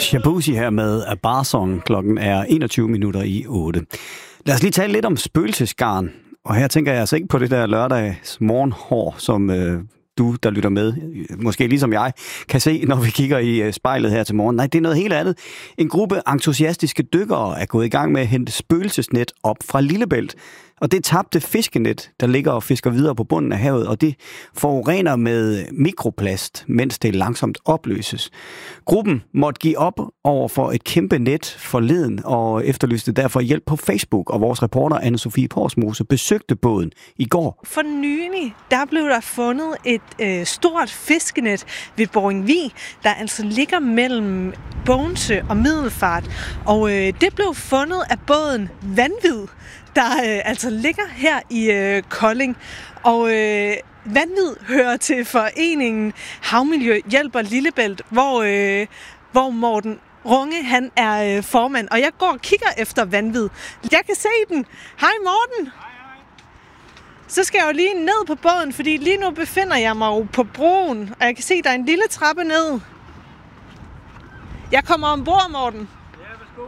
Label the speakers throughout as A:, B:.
A: Shabuzi her med A Bar Song. Klokken er 21:08. Lad os lige tale lidt om spøgelsesgarn. Og her tænker jeg altså ikke på det der lørdags morgenhår, som du, der lytter med, måske ligesom jeg, kan se, når vi kigger i spejlet her til morgen. Nej, det er noget helt andet. En gruppe entusiastiske dykkere er gået i gang med at hente spøgelsesnet op fra Lillebælt. Og det tabte fiskenet, der ligger og fisker videre på bunden af havet, og det forurener med mikroplast, mens det langsomt opløses. Gruppen måtte give op over for et kæmpe net forleden, og efterlyste derfor hjælp på Facebook, og vores reporter Anne-Sophie Porsmose besøgte båden i går.
B: For nylig, der blev der fundet et stort fiskenet ved Borringvig, der altså ligger mellem Bogense og Middelfart, og det blev fundet af båden Vanvid, der altså ligger her i Kolding. Og Vanvid hører til foreningen Havmiljø Hjælper Lillebælt, hvor Morten Runge, han er formand. Og jeg går og kigger efter Vanvid. Jeg kan se den. Hej Morten.
C: Hej.
B: Så skal jeg jo lige ned på båden, fordi lige nu befinder jeg mig jo på broen, og jeg kan se, der er en lille trappe ned. Jeg kommer ombord, Morten.
C: Ja, værsgo.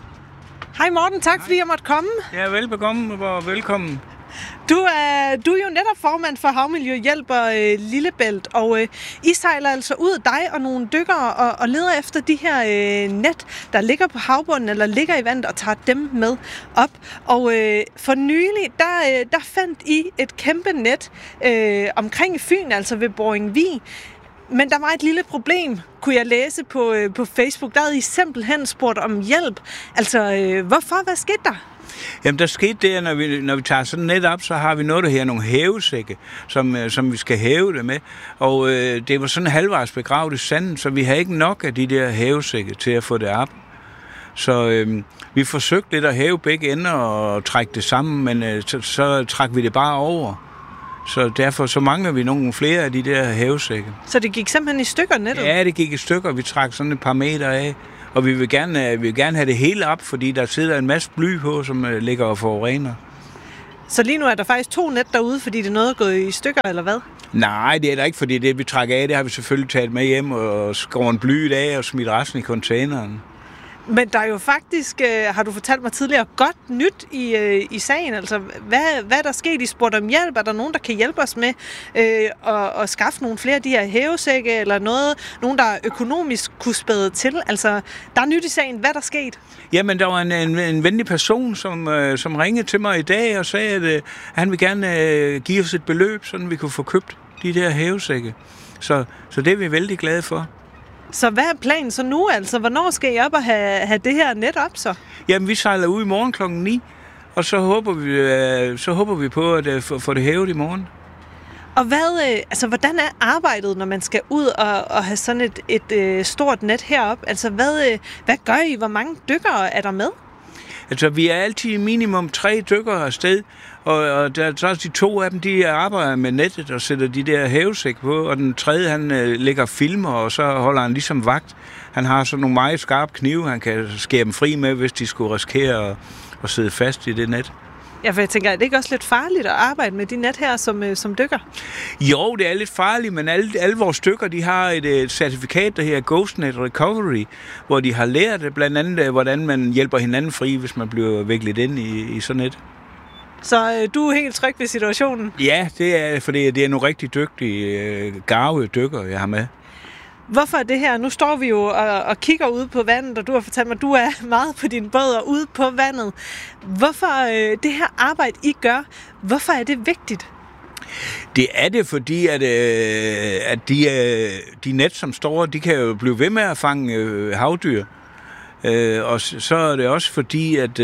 B: Hej Morten, tak fordi jeg måtte komme.
C: Ja, velkommen.
B: Du er jo netop formand for Havmiljø Hjælper Lillebælt, og I sejler altså ud, dig og nogle dykkere, og leder efter de her net, der ligger på havbunden eller ligger i vandet, og tager dem med op. Og for nylig, der fandt I et kæmpe net omkring Fyn, altså ved Borringvig. Men der var et lille problem, kunne jeg læse på Facebook. Der havde I simpelthen spurgt om hjælp. Altså, hvorfor? Hvad skete der?
C: Jamen, der skete det, når vi tager sådan net op, så har vi noget, der her nogle hævesække, som vi skal hæve det med. Og det var sådan halvvejs begravet i sanden, så vi havde ikke nok af de der hævesække til at få det op. Så vi forsøgte lidt at hæve begge ender og trække det sammen, men så trak vi det bare over. Så derfor så mangler vi nogle flere af de der hævesække.
B: Så det gik simpelthen i stykker nettet?
C: Ja, det gik i stykker. Vi trak sådan et par meter af. Og vi vil gerne have det hele op, fordi der sidder en masse bly på, som ligger og forurener.
B: Så lige nu er der faktisk 2 net derude, fordi det er noget gået i stykker, eller hvad?
C: Nej, det er der ikke, fordi det vi trækker af, det har vi selvfølgelig taget med hjem og skåret blyet af og smidt resten i containeren.
B: Men der er jo faktisk, har du fortalt mig tidligere, godt nyt i sagen. Altså, hvad er der sket? I spurgte om hjælp. Er der nogen, der kan hjælpe os med at skaffe nogle flere af de her hævesække, eller nogen, der økonomisk kunne spæde til? Altså, der er nyt i sagen. Hvad er der sket?
C: Jamen, der var en venlig person, som ringede til mig i dag og sagde, at han vil gerne give os et beløb, så vi kunne få købt de der hævesække. Så det er vi vældig glade for.
B: Så hvad er planen så nu? Altså, hvornår skal I op og have det her net op så?
C: Jamen, vi sejler ud i morgen klokken 9, og så håber vi på at få det hævet i morgen.
B: Og hvordan er arbejdet, når man skal ud og have sådan et stort net herop? Altså, hvad gør I? Hvor mange dykkere er der med?
C: Altså, vi er altid minimum 3 dykkere afsted, og der er de 2 af dem, de arbejder med nettet og sætter de der hævesæk på, og den tredje, han lægger filmer, og så holder han ligesom vagt. Han har sådan nogle meget skarpe knive, han kan skære dem fri med, hvis de skulle risikere at sidde fast i det net.
B: Ja, for jeg tænker, er det ikke også lidt farligt at arbejde med de net her som dykker?
C: Jo, det er lidt farligt, men alle vores dykker, de har et certifikat, der hedder GhostNet Recovery, hvor de har lært det, blandt andet, hvordan man hjælper hinanden fri, hvis man bliver viklet ind i sådan et.
B: Så du er helt tryg ved situationen?
C: Ja, det er, fordi det er nogle rigtig dygtige, garvede dykkere, jeg har med.
B: Hvorfor er det her? Nu står vi jo og kigger ud på vandet, og du har fortalt mig, at du er meget på din båd og ude på vandet. Hvorfor det her arbejde, I gør, hvorfor er det vigtigt?
C: Det er det, fordi at de net, som står, de kan jo blive ved med at fange havdyr. Og så er det også fordi, at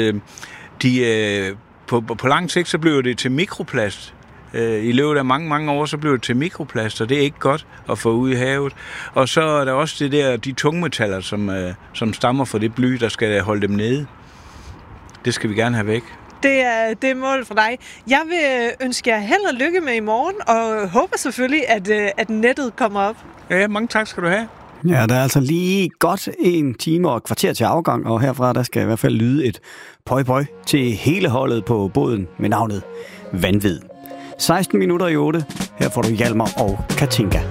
C: på lang sigt, så bliver det til mikroplast. I løbet af mange år, så bliver det til mikroplast, og det er ikke godt at få ud i havet. Og så er der også de tungmetaller, som stammer fra det bly, der skal holde dem nede. Det skal vi gerne have væk.
B: Det er mål for dig. Jeg vil ønske jer held og lykke med i morgen, og håber selvfølgelig, at nettet kommer op.
C: Ja, mange tak skal du have.
A: Ja, der er altså lige godt 1 time og et kvarter til afgang, og herfra der skal i hvert fald lyde et pøj til hele holdet på båden med navnet Vanvid. 16:08. Her får du Hjalmar og Katinka.